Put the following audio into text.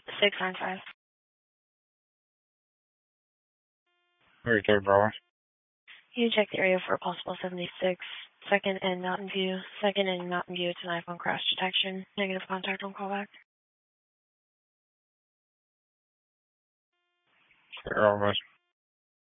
695. 33 Bravo. You check the area for a possible 76. Second and Mountain View. Second and Mountain View, it's an iPhone crash detection. Negative contact on callback. 0 West.